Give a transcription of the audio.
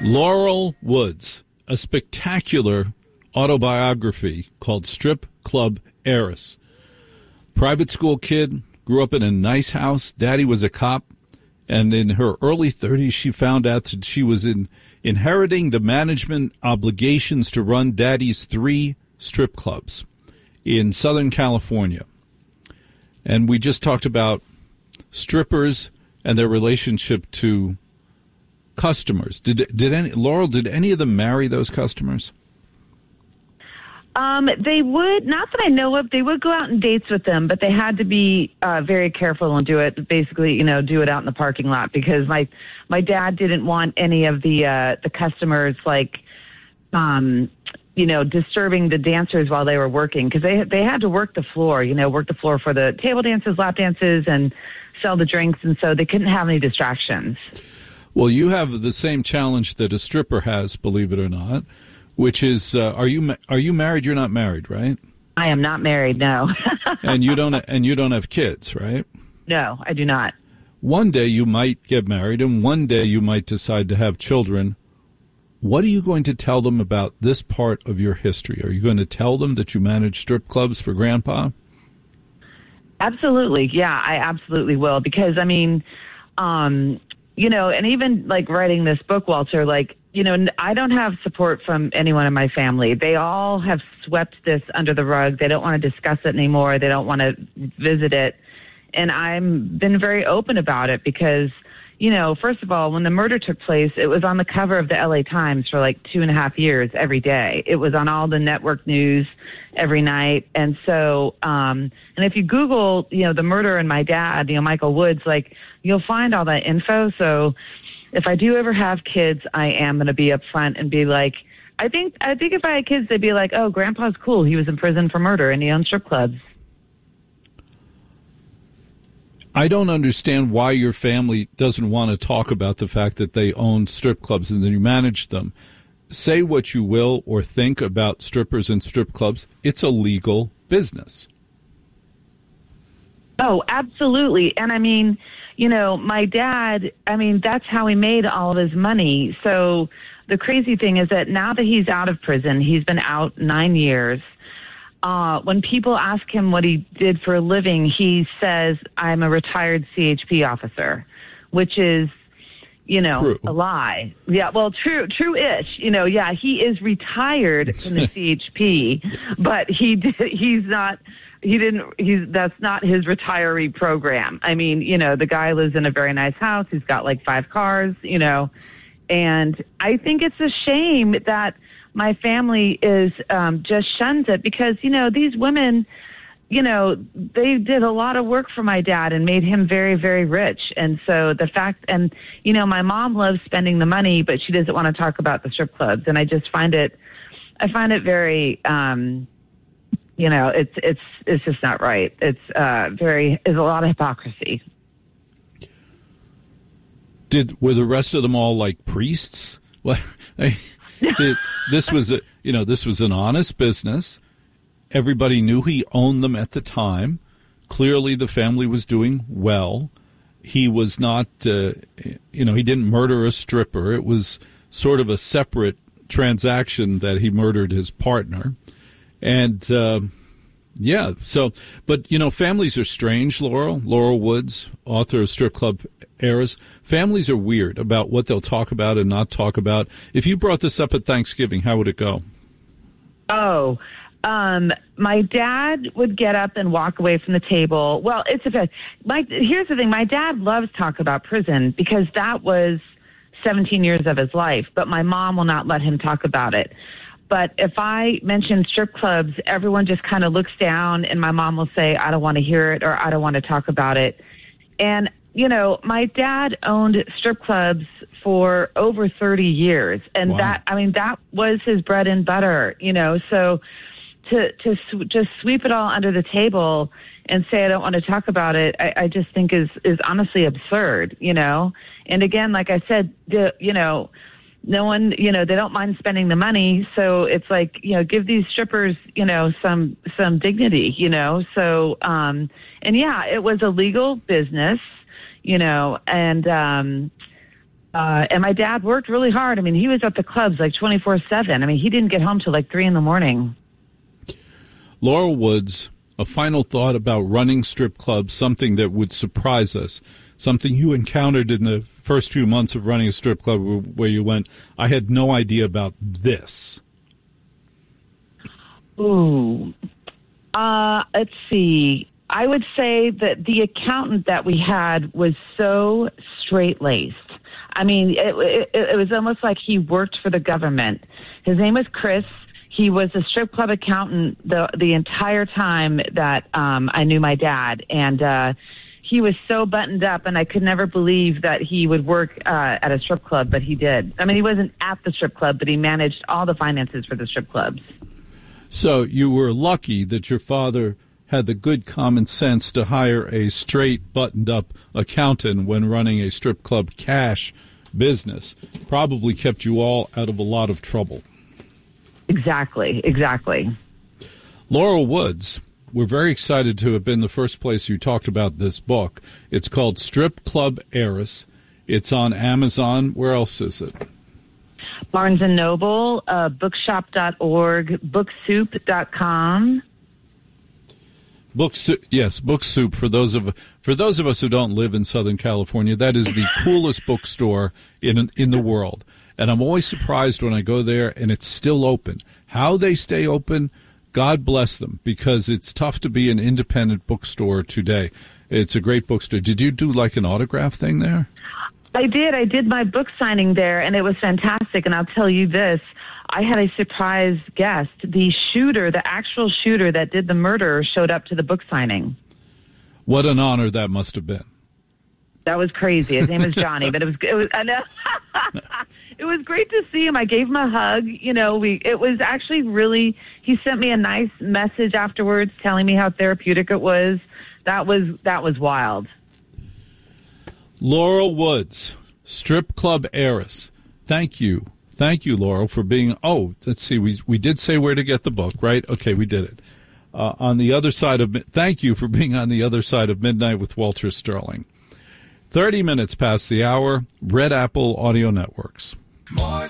Laurel Woods, a spectacular autobiography called Strip Club Heiress. Private school kid, grew up in a nice house. Daddy was a cop. And in her early 30s, she found out that she was inheriting the management obligations to run Daddy's 3 strip clubs in Southern California. And we just talked about strippers and their relationship to customers. Did any of them marry those customers? They would, not that I know of, they would go out on dates with them, but they had to be very careful and do it, basically, do it out in the parking lot, because my dad didn't want any of the customers, disturbing the dancers while they were working, because they had to work the floor for the table dances, lap dances, and sell the drinks, and so they couldn't have any distractions. Well, you have the same challenge that a stripper has, believe it or not, which is, are you married? You're not married, right? I am not married, no. And you don't have kids, right? No, I do not. One day you might get married, and one day you might decide to have children. What are you going to tell them about this part of your history? Are you going to tell them that you manage strip clubs for Grandpa? Absolutely. Yeah, I absolutely will. Because, and even writing this book, Walter, I don't have support from anyone in my family. They all have swept this under the rug. They don't want to discuss it anymore. They don't want to visit it. And I've been very open about it because, first of all, when the murder took place, it was on the cover of the LA Times for 2.5 years every day. It was on all the network news every night. And so, and if you Google, the murder and my dad, Michael Woods, you'll find all that info. So if I do ever have kids, I am going to be upfront and be I think if I had kids, they'd be oh, Grandpa's cool. He was in prison for murder and he owned strip clubs. I don't understand why your family doesn't want to talk about the fact that they own strip clubs and that you manage them. Say what you will or think about strippers and strip clubs. It's a legal business. Oh, absolutely. And my dad, that's how he made all of his money. So the crazy thing is that now that he's out of prison, he's been out 9 years. When people ask him what he did for a living, he says, I'm a retired CHP officer, which is, true. A lie. Yeah, well, true-ish. Yeah, he is retired from the CHP, but that's not his retiree program. The guy lives in a very nice house. He's got 5 cars, and I think it's a shame that my family is just shuns it because, these women, they did a lot of work for my dad and made him very, very rich. And so the fact, and, my mom loves spending the money, but she doesn't want to talk about the strip clubs. And I just find it very, it's just not right. It's there's a lot of hypocrisy. Were the rest of them all priests? Well, this was an honest business. Everybody knew he owned them at the time. Clearly, the family was doing well. He was not, he didn't murder a stripper. It was sort of a separate transaction that he murdered his partner. And, but families are strange, Laurel. Laurel Woods, author of Strip Club Heiress. Families are weird about what they'll talk about and not talk about. If you brought this up at Thanksgiving, how would it go? Oh, my dad would get up and walk away from the table. Well, here's the thing. My dad loves talk about prison because that was 17 years of his life, but my mom will not let him talk about it. But if I mention strip clubs, everyone just kind of looks down and my mom will say, I don't want to hear it or I don't want to talk about it. And, my dad owned strip clubs for over 30 years. And wow. that was his bread and butter, so to just sweep it all under the table and say, I don't want to talk about it, I just think is honestly absurd, And again, like I said, no one, they don't mind spending the money. So it's give these strippers, some dignity, So, and yeah, it was a legal business, and And my dad worked really hard. I mean, he was at the clubs like 24/7. I mean, he didn't get home till like 3 a.m. Laurel Woods, a final thought about running strip clubs, something that would surprise us, something you encountered in the first few months of running a strip club where you went, I had no idea about this. Ooh. Let's see. I would say that the accountant that we had was so straight-laced. I mean, it was almost like he worked for the government. His name was Chris. He was a strip club accountant the entire time that I knew my dad. And he was so buttoned up, and I could never believe that he would work at a strip club, but he did. I mean, he wasn't at the strip club, but he managed all the finances for the strip clubs. So you were lucky that your father had the good common sense to hire a straight, buttoned-up accountant when running a strip club cash business. Probably kept you all out of a lot of trouble. Exactly. Laurel Woods, we're very excited to have been the first place you talked about this book. It's called Strip Club Heiress. It's on Amazon. Where else is it? Barnes & Noble, bookshop.org, booksoup.com. Yes, BookSoup. For those of us who don't live in Southern California, that is the coolest bookstore in the world. And I'm always surprised when I go there and it's still open. How they stay open, God bless them, because it's tough to be an independent bookstore today. It's a great bookstore. Did you do like an autograph thing there? I did. I did my book signing there, and it was fantastic. And I'll tell you this. I had a surprise guest. The actual shooter that did the murder showed up to the book signing. What an honor that must have been. That was crazy. His name is Johnny, but it was I know. It was great to see him. I gave him a hug. You know, it was actually really, he sent me a nice message afterwards telling me how therapeutic it was. That was wild. Laurel Woods, Strip Club Heiress. Thank you. Thank you, Laurel, for being, let's see, we did say where to get the book, right? Okay, we did it. On the other side of, thank you for being on the other side of midnight with Walter Sterling. 30 minutes past the hour, Red Apple Audio Networks.